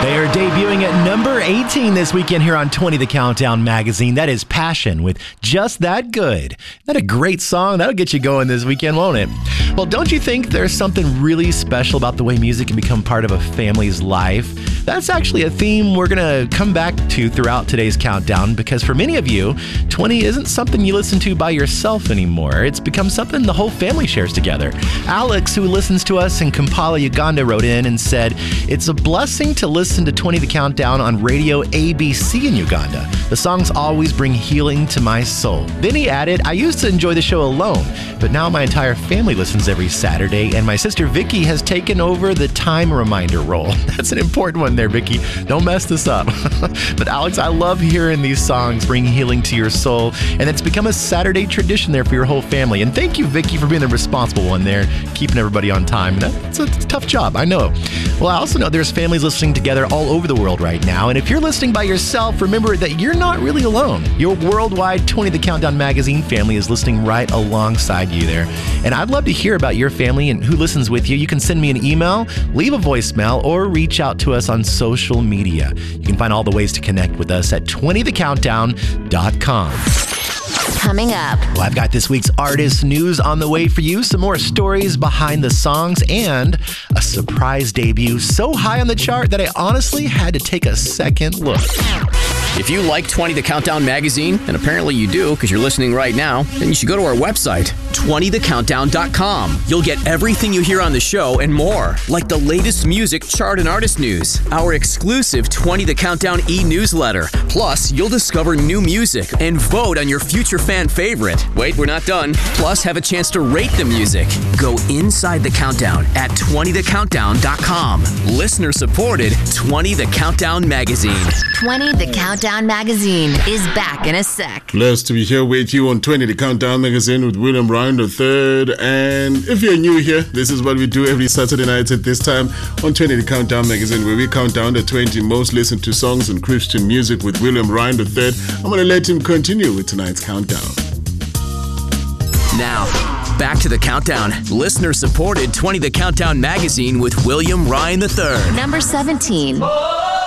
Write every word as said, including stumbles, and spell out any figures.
They are debuting at number eighteen this weekend here on twenty The Countdown magazine. That is Passion with Just That Good. Isn't that a great song? That'll get you going this weekend, won't it? Well, don't you think there's something really special about the way music can become part of a family's life? That's actually a theme we're going to come back to throughout today's countdown, because for many of you, twenty isn't something you listen to by yourself anymore. It's become something the whole family shares together. Alex, who listens to us in Kampala, Uganda, wrote in and said, "It's a blessing to listen to twenty The Countdown on Radio A B C in Uganda. The songs always bring healing to my soul." Then he added, "I used to enjoy the show alone, but now my entire family listens every Saturday, and my sister Vicky has taken over the time reminder role." That's an important one there, Vicky. Don't mess this up. But Alex, I love hearing these songs bring healing to your soul, and it's become a Saturday tradition there for your whole family. And thank you, Vicky, for being the responsible one there, keeping everybody on time. That's a, it's a tough job, I know. Well, I also know there's families listening together all over the world right now, and if you're listening by yourself, remember that you're not really alone. Your worldwide twenty The Countdown magazine family is listening right alongside you there. And I'd love to hear about your family and who listens with you. You can send me an email, leave a voicemail, or reach out to us on social media. You can find all the ways to connect with us at twenty the countdown dot com. Coming up. Well, I've got this week's artist news on the way for you, some more stories behind the songs, and a surprise debut so high on the chart that I honestly had to take a second look. If you like twenty The Countdown magazine, and apparently you do because you're listening right now, then you should go to our website, twenty the countdown dot com. You'll get everything you hear on the show and more, like the latest music, chart, and artist news, our exclusive twenty The Countdown e-newsletter. Plus, you'll discover new music and vote on your future fan favorite. Wait, we're not done. Plus, have a chance to rate the music. Go inside the countdown at twenty the countdown dot com. Listener-supported twenty The Countdown magazine. twenty The Countdown magazine is back in a sec. Blessed to be here with you on twenty The Countdown magazine with William Ryan the third. And if you're new here, this is what we do every Saturday night at this time on twenty The Countdown magazine, where we count down the twenty most listened to songs in Christian music with William Ryan the third. I'm going to let him continue with tonight's countdown. Now, back to the countdown. Listener-supported twenty The Countdown magazine with William Ryan the third. Number seventeen.